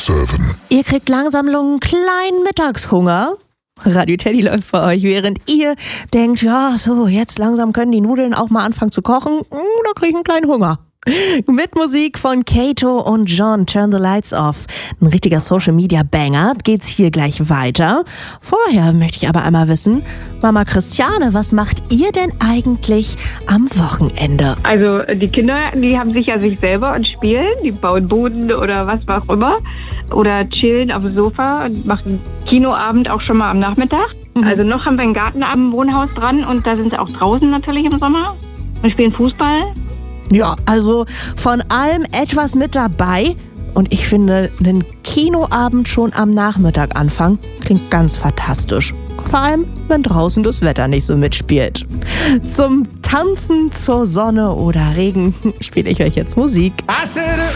7. Ihr kriegt langsam nur einen kleinen Mittagshunger. Radio Teddy läuft bei euch, während ihr denkt, ja, so, jetzt langsam können die Nudeln auch mal anfangen zu kochen. Da kriege ich einen kleinen Hunger. Mit Musik von Kato und John, Turn the Lights Off. Ein richtiger Social-Media-Banger. Geht's hier gleich weiter. Vorher möchte ich aber einmal wissen, Mama Christiane, was macht ihr denn eigentlich am Wochenende? Also die Kinder, die haben sicher sich selber und spielen. Die bauen Boden oder was auch immer. Oder chillen auf dem Sofa und machen Kinoabend auch schon mal am Nachmittag. Also noch haben wir einen Garten am Wohnhaus dran und da sind sie auch draußen natürlich im Sommer und spielen Fußball. Ja, also von allem etwas mit dabei. Und ich finde, einen Kinoabend schon am Nachmittag anfangen, klingt ganz fantastisch. Vor allem, wenn draußen das Wetter nicht so mitspielt. Zum Tanzen zur Sonne oder Regen spiele ich euch jetzt Musik. I said